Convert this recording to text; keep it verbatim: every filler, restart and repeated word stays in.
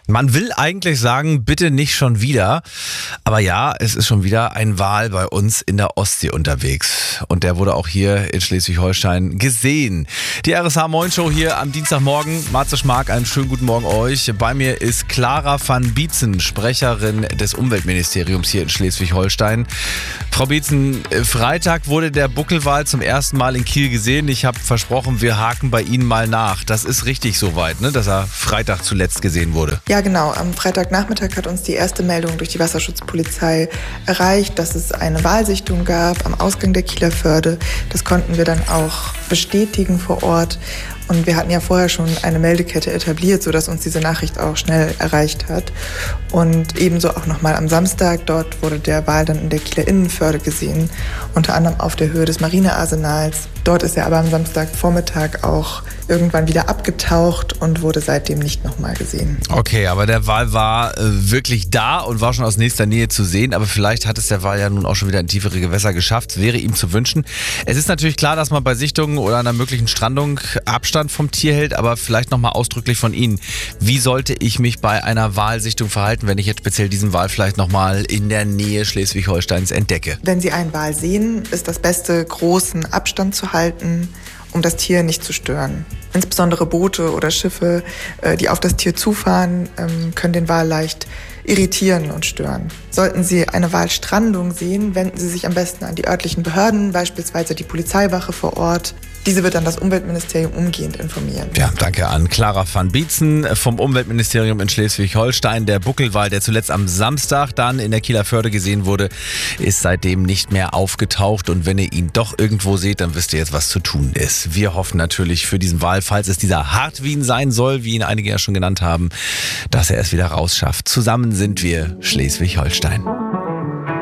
Man will eigentlich sagen, bitte nicht schon wieder. Aber ja, es ist schon wieder ein Wal bei uns in der Ostsee unterwegs. Und der wurde auch hier in Schleswig-Holstein gesehen. Die R S H Moin Show hier am Dienstagmorgen. Marze Schmark, einen schönen guten Morgen euch. Bei mir ist Clara van Bietzen, Sprecherin des Umweltministeriums hier in Schleswig-Holstein. Frau Bietzen, Freitag wurde der Buckelwal zum ersten Mal in Kiel gesehen. Ich habe versprochen, wir haken bei Ihnen mal nach. Das ist richtig soweit, ne, dass er Freitag zuletzt gesehen wurde. Ja, genau. Am Freitagnachmittag hat uns die erste Meldung durch die Wasserschutzpolizei erreicht, dass es eine Walsichtung gab am Ausgang der Kieler Förde. Das konnten wir dann auch bestätigen vor Ort. Und wir hatten ja vorher schon eine Meldekette etabliert, sodass uns diese Nachricht auch schnell erreicht hat. Und ebenso auch nochmal am Samstag. Dort wurde der Wal dann in der Kieler Innenförde gesehen, unter anderem auf der Höhe des Marinearsenals. Dort ist er aber am Samstagvormittag auch irgendwann wieder abgetaucht und wurde seitdem nicht nochmal gesehen. Okay, aber der Wal war äh, wirklich da und war schon aus nächster Nähe zu sehen. Aber vielleicht hat es der Wal ja nun auch schon wieder in tiefere Gewässer geschafft. Wäre ihm zu wünschen. Es ist natürlich klar, dass man bei Sichtungen oder einer möglichen Strandung Abstand vom Tier hält, aber vielleicht nochmal ausdrücklich von Ihnen. Wie sollte ich mich bei einer Walsichtung verhalten, wenn ich jetzt speziell diesen Wal vielleicht nochmal in der Nähe Schleswig-Holsteins entdecke? Wenn Sie einen Wal sehen, ist das Beste, großen Abstand zu halten, um das Tier nicht zu stören. Insbesondere Boote oder Schiffe, die auf das Tier zufahren, können den Wal leicht irritieren und stören. Sollten Sie eine Walstrandung sehen, wenden Sie sich am besten an die örtlichen Behörden, beispielsweise die Polizeiwache vor Ort. Diese wird dann das Umweltministerium umgehend informieren. Ja, danke an Clara van Bietzen vom Umweltministerium in Schleswig-Holstein. Der Buckelwal, der zuletzt am Samstag dann in der Kieler Förde gesehen wurde, ist seitdem nicht mehr aufgetaucht. Und wenn ihr ihn doch irgendwo seht, dann wisst ihr jetzt, was zu tun ist. Wir hoffen natürlich für diesen Wal, falls es dieser Hartwin sein soll, wie ihn einige ja schon genannt haben, dass er es wieder rausschafft. Zusammen sind wir Schleswig-Holstein.